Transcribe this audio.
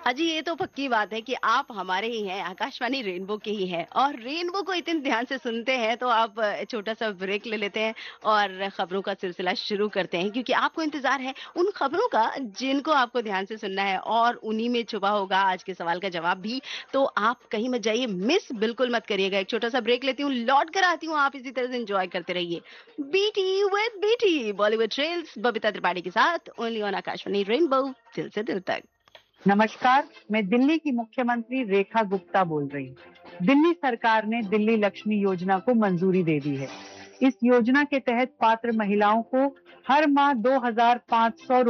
जी, ये तो पक्की बात है कि आप हमारे ही हैं, आकाशवाणी रेनबो के ही हैं और रेनबो को इतने ध्यान से सुनते हैं, तो आप छोटा-सा ब्रेक ले लेते हैं और खबरों का सिलसिला शुरू करते हैं क्योंकि आपको इंतज़ार है उन खबरों का जिनको आपको ध्यान से सुनना है और उन्हीं में छुपा होगा आज के सवाल का जवाब भी। तो आप कहीं मत जाइए, मिस बिल्कुल मत करिएगा। एक छोटा-सा ब्रेक लेती हूँ, लौट कर आती हूँ, आप इसी तरह से एन्जॉय करते रहिए। BT with BT Bollywood trails Babita Tripathi के साथ ओनली ऑन आकाशवाणी रेनबो दिल से दिल तक। नमस्कार, मैं दिल्ली की मुख्यमंत्री रेखा गुप्ता बोल रही हूँ। दिल्ली सरकार ने दिल्ली लक्ष्मी योजना को मंजूरी दे दी है। इस योजना के तहत पात्र महिलाओं को हर माह 2,500